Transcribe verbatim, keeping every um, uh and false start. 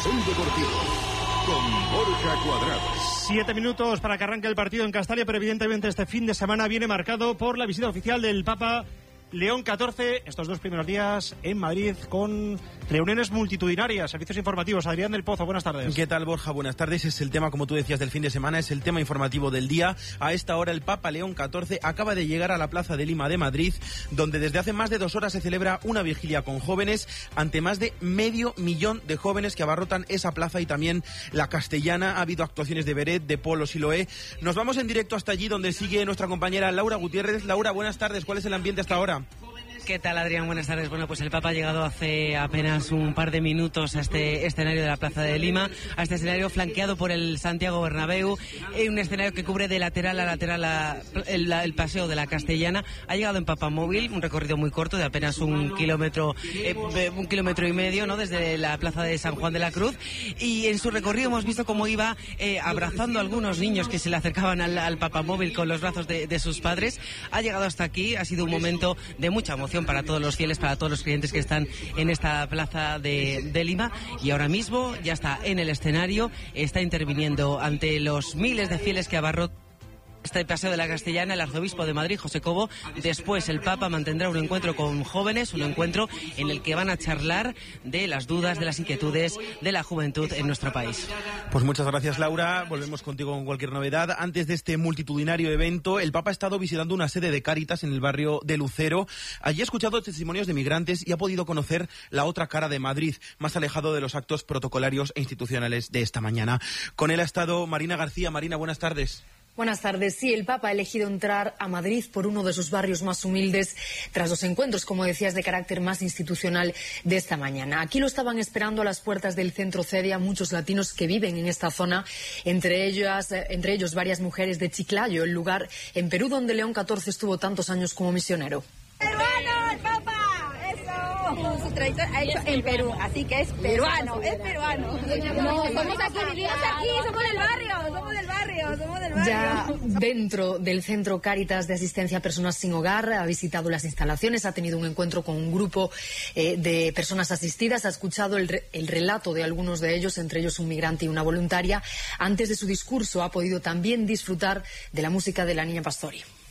Carrusel Deportivo con Borja Cuadrado. Siete minutos para que arranque el partido en Castalia, pero evidentemente este fin de semana viene marcado por la visita oficial del Papa León catorce, estos dos primeros días en Madrid con reuniones multitudinarias, servicios informativos. Adrián del Pozo, buenas tardes. ¿Qué tal, Borja? Buenas tardes. Es el tema, como tú decías, del fin de semana, es el tema informativo del día. A esta hora el Papa León catorce acaba de llegar a la Plaza de Lima de Madrid, donde desde hace más de dos horas se celebra una vigilia con jóvenes ante más de medio millón de jóvenes que abarrotan esa plaza y también la Castellana. Ha habido actuaciones de Beret, de Polo Siloé. Nos vamos en directo hasta allí, donde sigue nuestra compañera Laura Gutiérrez. Laura, buenas tardes. ¿Cuál es el ambiente hasta ahora? ¿Qué tal, Adrián? Buenas tardes. Bueno, pues el Papa ha llegado hace apenas un par de minutos a este escenario de la Plaza de Lima, a este escenario flanqueado por el Santiago Bernabéu, un escenario que cubre de lateral a lateral a el, el paseo de la Castellana. Ha llegado en papamóvil, un recorrido muy corto de apenas un kilómetro, eh, un kilómetro y medio, ¿no? Desde la Plaza de San Juan de la Cruz. Y en su recorrido hemos visto cómo iba eh, abrazando a algunos niños que se le acercaban al, al papamóvil con los brazos de, de sus padres. Ha llegado hasta aquí, ha sido un momento de mucha emoción para todos los fieles, para todos los clientes que están en esta plaza de, de Lima, y ahora mismo ya está en el escenario, está interviniendo ante los miles de fieles que abarrotan este paseo de la Castellana el arzobispo de Madrid, José Cobo. Después el Papa mantendrá un encuentro con jóvenes, un encuentro en el que van a charlar de las dudas, de las inquietudes de la juventud en nuestro país. Pues muchas gracias, Laura. Volvemos contigo con cualquier novedad. Antes de este multitudinario evento, el Papa ha estado visitando una sede de Cáritas en el barrio de Lucero. Allí ha escuchado testimonios de migrantes y ha podido conocer la otra cara de Madrid, más alejado de los actos protocolarios e institucionales de esta mañana. Con él ha estado Marina García. Marina, buenas tardes. Buenas tardes. Sí, el Papa ha elegido entrar a Madrid por uno de sus barrios más humildes tras los encuentros, como decías, de carácter más institucional de esta mañana. Aquí lo estaban esperando a las puertas del centro Cedia muchos latinos que viven en esta zona, entre ellas, entre ellos varias mujeres de Chiclayo, el lugar en Perú donde León catorce estuvo tantos años como misionero. ¡Peruano, el Papa! ¡Eso! Su trayectoria ha hecho en Perú, así que es peruano, es peruano. No, somos aquí, vivimos aquí, somos del barrio, somos del barrio, somos del barrio. Ya dentro del Centro Cáritas de Asistencia a Personas Sin Hogar ha visitado las instalaciones, ha tenido un encuentro con un grupo eh, de personas asistidas, ha escuchado el, re, el relato de algunos de ellos, entre ellos un migrante y una voluntaria. Antes de su discurso ha podido también disfrutar de la música de la Niña Pastori.